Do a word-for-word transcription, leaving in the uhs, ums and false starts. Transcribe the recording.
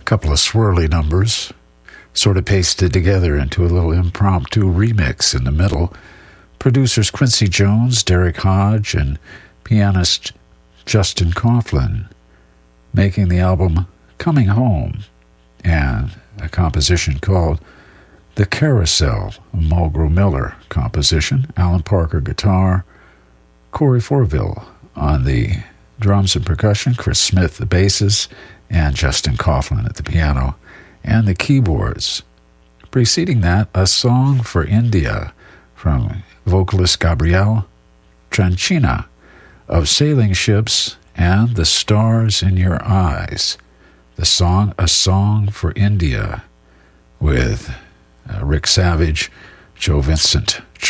couple of swirly numbers, sort of pasted together into a little impromptu remix in the middle. Producers Quincy Jones, Derek Hodge, and pianist Justin Coughlin, making the album Coming Home, and a composition called The Carousel, a Mulgrew Miller composition. Alan Parker guitar, Corey Forville on the drums and percussion, Chris Smith the basses, and Justin Coughlin at the piano and the keyboards. Preceding that, A Song for India from vocalist Gabrielle Tranchina of Sailing Ships and The Stars in Your Eyes. The song A Song for India with uh, Rick Savage, Joe Vincent,